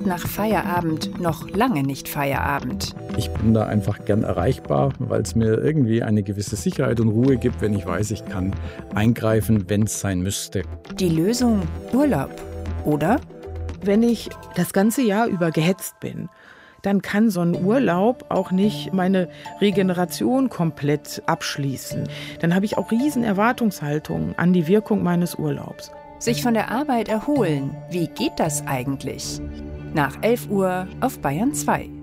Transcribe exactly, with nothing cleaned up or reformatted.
nach Feierabend noch lange nicht Feierabend. Ich bin da einfach gern erreichbar, weil es mir irgendwie eine gewisse Sicherheit und Ruhe gibt, wenn ich weiß, ich kann eingreifen, wenn es sein müsste. Die Lösung Urlaub, oder? Wenn ich das ganze Jahr über gehetzt bin, dann kann so ein Urlaub auch nicht meine Regeneration komplett abschließen. Dann habe ich auch riesen Erwartungshaltungen an die Wirkung meines Urlaubs. Sich von der Arbeit erholen, wie geht das eigentlich? Nach elf Uhr auf Bayern zwei.